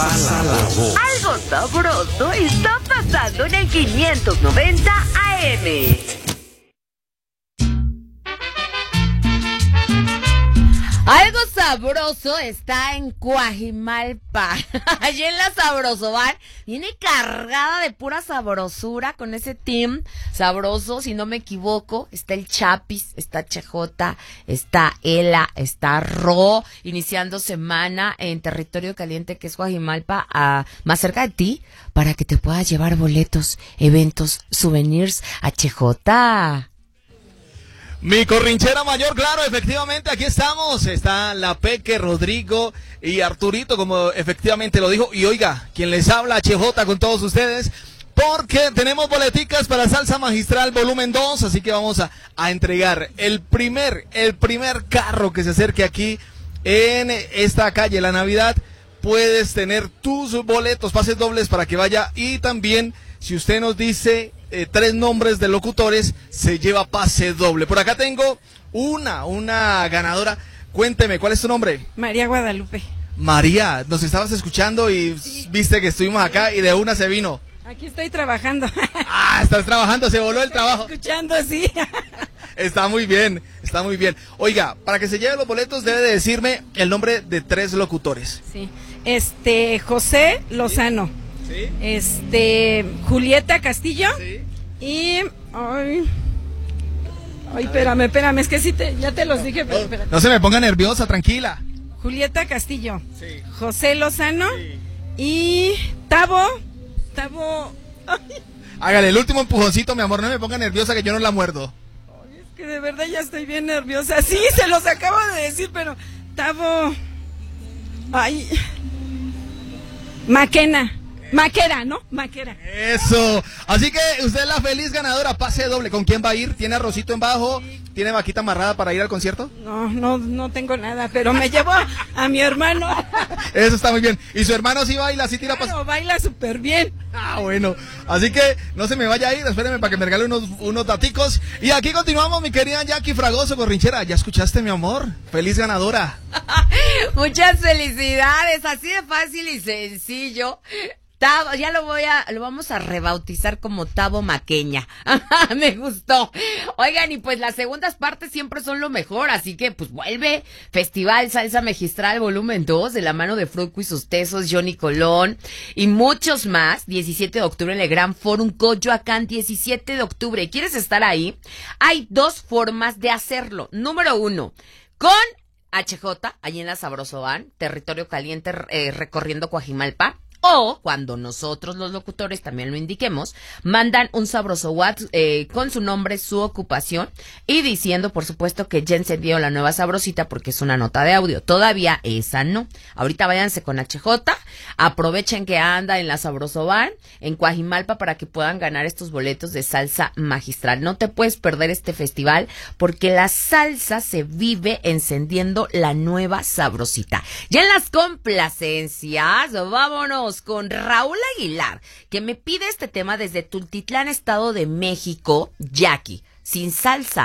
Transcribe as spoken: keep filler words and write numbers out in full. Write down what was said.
pasa la voz. Algo sabroso está pasando en el quinientos noventa A M. Algo sabroso está en Coajimalpa. Allí en la Sabrosobar viene cargada de pura sabrosura con ese team sabroso, si no me equivoco. Está el Chapis, está Chejota, está Ela, está Ro, iniciando semana en territorio caliente que es Coajimalpa, a, más cerca de ti, para que te puedas llevar boletos, eventos, souvenirs a Chejota. Mi corrinchera mayor, claro, efectivamente, aquí estamos. Está la Peque, Rodrigo y Arturito, como efectivamente lo dijo. Y oiga, quien les habla, H J, con todos ustedes, porque tenemos boleticas para Salsa Magistral volumen dos, así que vamos a, a entregar el primer, el primer carro que se acerque aquí en esta calle, la Navidad. Puedes tener tus boletos, pases dobles para que vaya, y también, si usted nos dice eh, tres nombres de locutores, se lleva pase doble. Por acá tengo una, una ganadora. Cuénteme, ¿cuál es tu nombre? María Guadalupe. María, nos estabas escuchando y sí, viste que estuvimos acá y de una se vino. Aquí estoy trabajando. Ah, estás trabajando, se voló el trabajo. Escuchando, sí. Está muy bien, está muy bien. Oiga, para que se lleve los boletos debe de decirme el nombre de tres locutores. Sí. Este, José Lozano. ¿Sí? Este, Julieta Castillo. Sí. Y, ay, ay, espérame, espérame, es que sí te, ya te los dije, pero No, espérate. no se me ponga nerviosa, tranquila. Julieta Castillo. Sí. José Lozano. Sí. Y Tavo, Tavo, ay, Hágale el último empujoncito, mi amor, no me ponga nerviosa que yo no la muerdo. es que de verdad ya estoy bien nerviosa. Sí, se los acabo de decir, pero Tavo, ay, Maquena, Maquera, ¿no? Maquera. Eso, así que usted es la feliz ganadora, pase doble. ¿Con quién va a ir? ¿Tiene arrocito en bajo? ¿Tiene vaquita amarrada para ir al concierto? No, no, no tengo nada, pero me llevo a, a mi hermano. Eso está muy bien. ¿Y su hermano sí baila, sí tira Claro, pas... baila súper bien. Ah, bueno, así que no se me vaya a ir, espéreme para que me regale unos, unos daticos. Y aquí continuamos, mi querida Jackie Fragoso, corrinchera. ¿Ya escuchaste, mi amor? Feliz ganadora. Muchas felicidades, así de fácil y sencillo. Tavo, ya lo voy a, lo vamos a rebautizar como Tavo Maqueña. Me gustó. Oigan, y pues las segundas partes siempre son lo mejor, así que pues vuelve Festival Salsa Magistral volumen dos de la mano de Fruco y sus tesos, Johnny Colón y muchos más. diecisiete de octubre en el Gran Forum Coyoacán, diecisiete de octubre. ¿Quieres estar ahí? Hay dos formas de hacerlo. Número uno, con H J, allí en la Sabrosoban, territorio caliente, eh, recorriendo Coajimalpa. O cuando nosotros los locutores también lo indiquemos, mandan un sabroso WhatsApp eh, con su nombre, su ocupación y diciendo, por supuesto, que ya encendió la nueva sabrosita porque es una nota de audio. Todavía esa no. Ahorita váyanse con H J, aprovechen que anda en la Sabrosoban, en Coajimalpa, para que puedan ganar estos boletos de Salsa Magistral. No te puedes perder este festival porque la salsa se vive encendiendo la nueva sabrosita. Ya en las complacencias, vámonos con Raúl Aguilar, que me pide este tema desde Tultitlán, Estado de México. Jackie, sin salsa